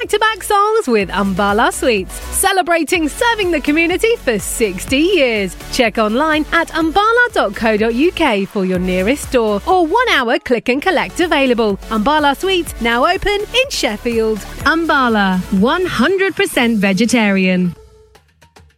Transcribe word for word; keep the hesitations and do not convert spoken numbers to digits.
back-to-back songs with Umbala Sweets, celebrating serving the community for sixty years. Check online at umbala dot co dot uk for your nearest store or one-hour click and collect available. Umbala Sweets now open in Sheffield. Umbala, one hundred percent vegetarian.